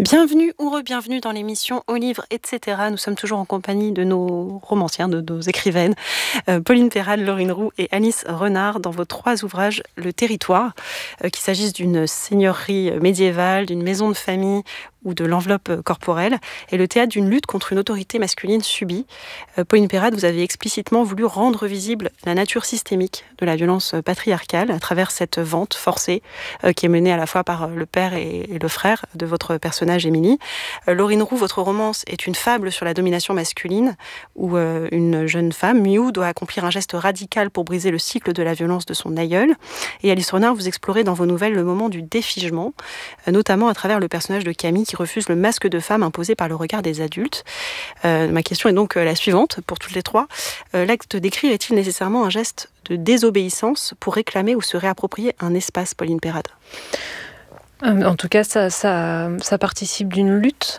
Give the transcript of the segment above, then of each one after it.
Bienvenue ou re-bienvenue dans l'émission Au livre, etc. Nous sommes toujours en compagnie de nos romancières, de nos écrivaines, Pauline Perrade, Laurine Roux et Alice Renard, dans vos 3 ouvrages, Le Territoire, qu'il s'agisse d'une seigneurie médiévale, d'une maison de famille ou de l'enveloppe corporelle, et le théâtre d'une lutte contre une autorité masculine subie. Pauline Perrade, vous avez explicitement voulu rendre visible la nature systémique de la violence patriarcale à travers cette vente forcée qui est menée à la fois par le père et le frère de votre personnage Émilie. Laurine Roux, votre romance est une fable sur la domination masculine où une jeune femme, Miou, doit accomplir un geste radical pour briser le cycle de la violence de son aïeul. Et Alice Renard, vous explorez dans vos nouvelles le moment du défigement, notamment à travers le personnage de Camille qui refuse le masque de femme imposé par le regard des adultes. Ma question est donc la suivante pour toutes les 3. L'acte d'écrire est-il nécessairement un geste de désobéissance pour réclamer ou se réapproprier un espace, Pauline Perrade? En tout cas, ça participe d'une lutte.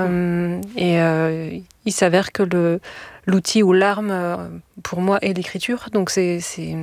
Il s'avère que l'outil ou l'arme, pour moi, est l'écriture. Donc c'est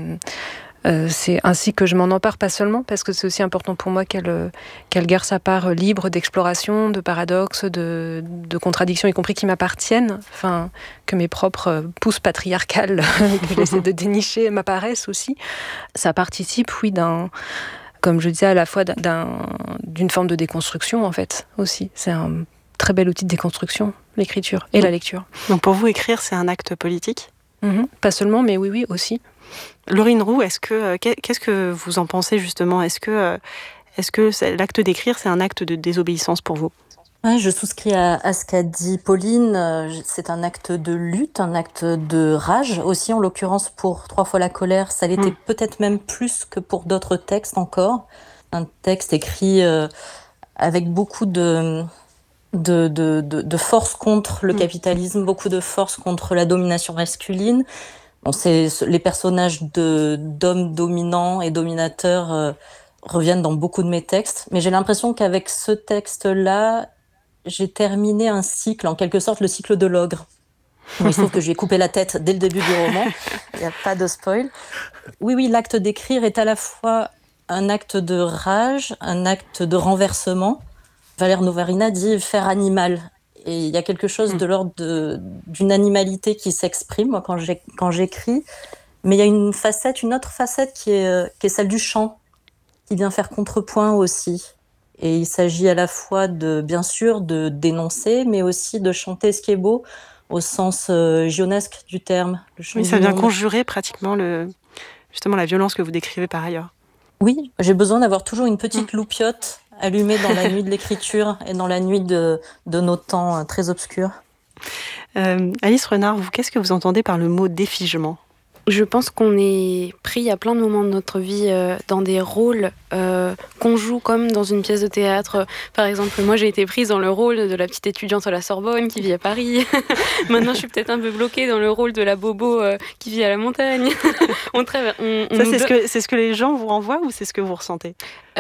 ainsi que je m'en empare, pas seulement, parce que c'est aussi important pour moi qu'elle garde sa part libre d'exploration, de paradoxes, de contradictions, y compris qui m'appartiennent, enfin, que mes propres pousses patriarcales que j'essaie de dénicher m'apparaissent aussi. Ça participe, oui, comme je disais, à la fois d'une forme de déconstruction, en fait, aussi. C'est un très bel outil de déconstruction, l'écriture et la lecture. Donc pour vous, écrire, c'est un acte politique ? Pas seulement, mais oui, aussi. Laurine Roux, qu'est-ce que vous en pensez justement ? Est-ce que l'acte d'écrire, c'est un acte de désobéissance pour vous ? Ouais, je souscris à ce qu'a dit Pauline. C'est un acte de lutte, un acte de rage aussi, en l'occurrence pour 3 fois la colère. Ça l'était peut-être même plus que pour d'autres textes encore. Un texte écrit avec beaucoup de force contre le capitalisme, beaucoup de force contre la domination masculine. Bon, les personnages d'hommes dominants et dominateurs reviennent dans beaucoup de mes textes, mais j'ai l'impression qu'avec ce texte-là, j'ai terminé un cycle, en quelque sorte le cycle de l'ogre. Bon, il se trouve que je lui ai coupé la tête dès le début du roman, il n'y a pas de spoil. Oui, l'acte d'écrire est à la fois un acte de rage, un acte de renversement. Valère Novarina dit « faire animal ». Et il y a quelque chose de l'ordre d'une animalité qui s'exprime, moi, quand j'écris. Mais il y a une autre facette qui est celle du chant, qui vient faire contrepoint aussi. Et il s'agit à la fois, bien sûr, de dénoncer, mais aussi de chanter ce qui est beau, au sens gionesque du terme. Oui, ça vient conjurer pratiquement justement la violence que vous décrivez par ailleurs. Oui, j'ai besoin d'avoir toujours une petite loupiote allumée dans la nuit de l'écriture et dans la nuit de nos temps très obscurs. Alice Renard, qu'est-ce que vous entendez par le mot défigement ? Je pense qu'on est pris à plein de moments de notre vie dans des rôles qu'on joue comme dans une pièce de théâtre. Par exemple, moi j'ai été prise dans le rôle de la petite étudiante à la Sorbonne qui vit à Paris. Maintenant je suis peut-être un peu bloquée dans le rôle de la bobo qui vit à la montagne. C'est ce que les gens vous renvoient ou c'est ce que vous ressentez ?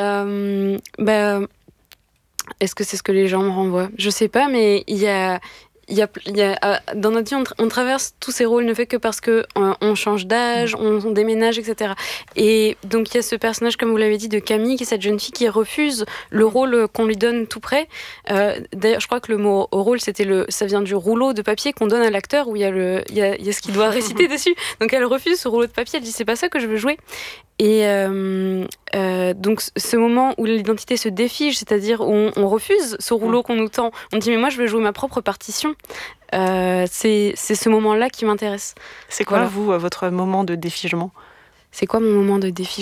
Est-ce que c'est ce que les gens me renvoient ? Je sais pas, mais il y a dans notre vie, on traverse tous ces rôles ne fait que parce que on change d'âge, on déménage, etc. Et donc il y a ce personnage, comme vous l'avez dit, de Camille, qui est cette jeune fille qui refuse le rôle qu'on lui donne tout près. D'ailleurs, je crois que le mot rôle, ça vient du rouleau de papier qu'on donne à l'acteur où il y a ce qu'il doit réciter dessus. Donc elle refuse ce rouleau de papier. Elle dit c'est pas ça que je veux jouer. Et donc ce moment où l'identité se défige, c'est-à-dire où on refuse ce rouleau qu'on nous tend, on dit mais moi je veux jouer ma propre partition, c'est ce moment-là qui m'intéresse. C'est quoi votre moment de défigement ? C'est quoi mon moment de défigement ?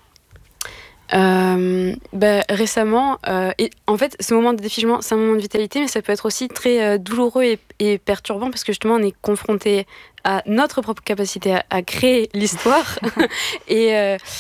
Récemment, en fait, ce moment de défigement, c'est un moment de vitalité, mais ça peut être aussi très douloureux et perturbant parce que justement, on est confronté à notre propre capacité à créer l'histoire. Et